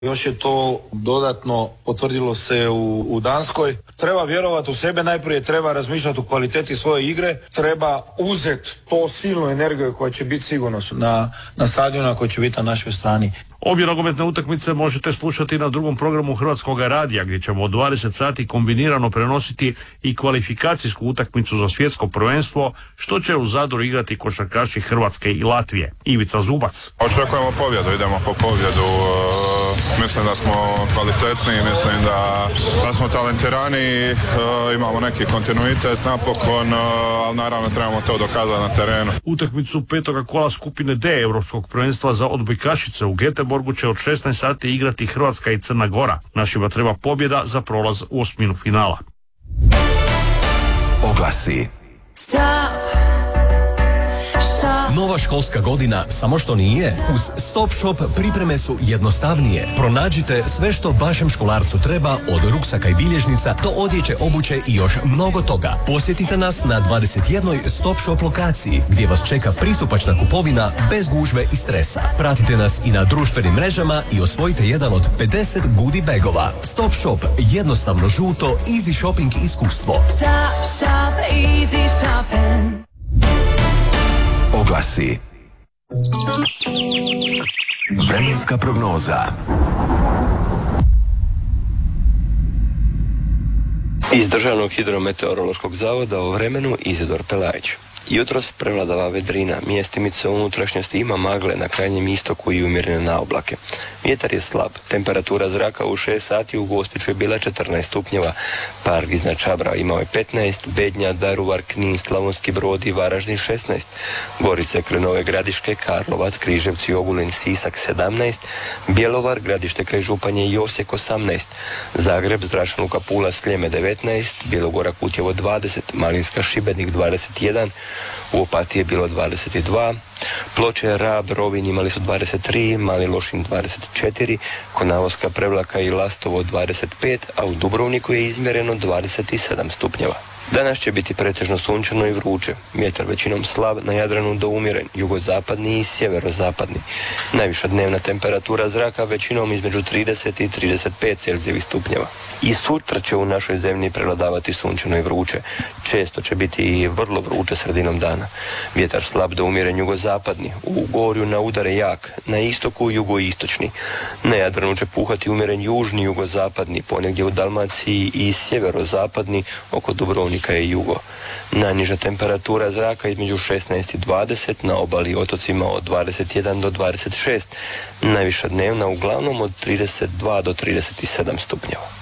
Još je to dodatno potvrdilo se u Danskoj. Treba vjerovati u sebe, najprije treba razmišljati o kvaliteti svoje igre, treba uzeti to silnu energiju koja će biti sigurno na stadionu, koja će biti na našoj strani. Obje nogometne utakmice možete slušati na drugom programu Hrvatskog radija, gdje ćemo od 20 sati kombinirano prenositi i kvalifikacijsku utakmicu za svjetsko prvenstvo, što će u Zadru igrati košarkaši Hrvatske i Latvije. Ivica Zubac. Očekujemo pobjedu, idemo po pobjedu. Mislim da smo kvalitetni, mislim da smo talentirani, imamo neki kontinuitet napokon, ali naravno trebamo to dokazati na terenu. Utakmicu petoga kola skupine D Europskog prvenstva za odbojkašice u Göteborgu će od 16 sati igrati Hrvatska i Crna Gora. Našima treba pobjeda za prolaz u osminu finala. Oglasi. Nova školska godina samo što nije. Uz Stop Shop pripreme su jednostavnije. Pronađite sve što vašem školarcu treba, od ruksaka i bilježnica do odjeće, obuće i još mnogo toga. Posjetite nas na 21. Stop Shop lokaciji, gdje vas čeka pristupačna kupovina bez gužve i stresa. Pratite nas i na društvenim mrežama i osvojite jedan od 50 goodie bagova. Stop Shop, jednostavno žuto, easy shopping iskustvo. Stop Shop, easy shopping. Oglasi. Vremenska prognoza. Iz Državnog hidrometeorološkog zavoda o vremenu Izidor Pelajić. Jutros prevladava vedrina, mjestimice u unutrašnjosti ima magle na krajnjem istoku i umjerene na oblake. Vjetar je slab, temperatura zraka u 6 sati u Gospiću je bila 14 stupnjeva, Park iznad Čabra imao je 15, Bednja, Daruvar, Knin, Slavonski Brod i Varaždin 16, Gorice, Krenove, Gradiške, Karlovac, Križevci, Ogulin, Sisak 17, Bjelovar, Gradište kraj Županje i Osijek 18, Zagreb, Zračna luka Pula, Sljeme 19, Bjelogora, Kutjevo 20, Malinska, Šibenik 21, u Opatiji je bilo 22, Ploče, Rab, Rovinj imali su 23, Mali Lošinj 24, Konavoska, Prevlaka i Lastovo 25, a u Dubrovniku je izmjereno 27 stupnjeva. Danas će biti pretežno sunčano i vruće. Vjetar većinom slab, na Jadranu do umjeren, jugozapadni i sjeverozapadni. Najviša dnevna temperatura zraka većinom između 30 i 35 celzijevih stupnjeva. I sutra će u našoj zemlji prevladavati sunčano i vruće. Često će biti i vrlo vruće sredinom dana. Vjetar slab do umjeren jugozapadni, u Gorju na udare jak, na istoku jugoistočni. Na Jadranu će puhati umjeren južni jugozapadni, ponegdje u Dalmaciji i sjeverozapadni, oko Dubrovnika i jugo. Najniža temperatura zraka između 16 i 20, na obali i otocima od 21 do 26, najviša dnevna uglavnom od 32 do 37 stupnjeva.